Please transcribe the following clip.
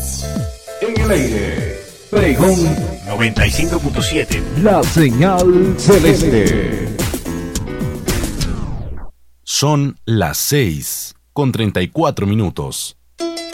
En el aire, Pregón 95.7. La señal celeste. Son las 6:34.